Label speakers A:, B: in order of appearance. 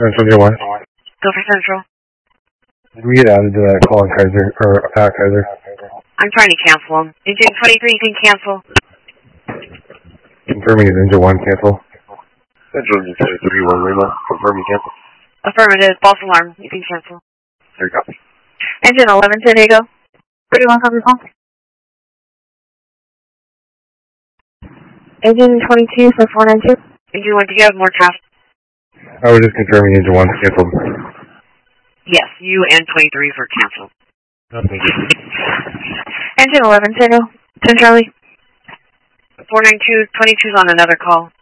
A: Central, you want?
B: Go for Central.
A: Did we get added to that call on Kaiser, or at Kaiser?
B: I'm trying to cancel them. Engine 23, you can cancel.
A: Confirming is Engine 1 cancel.
C: Central Engine 23, 1 Lima. Confirming cancel.
B: Affirmative. False alarm. You can cancel.
C: 3 copy.
B: Engine 11, San Diego. 31 copy call. Engine 22 for 492. Engine 1, do you have more tasks?
A: I was just confirming Engine 1 canceled.
B: Yes, you and 23 for cancel.
A: Thank you.
B: Engine 11, San Diego. 10 Charlie. 492, 22's on another call.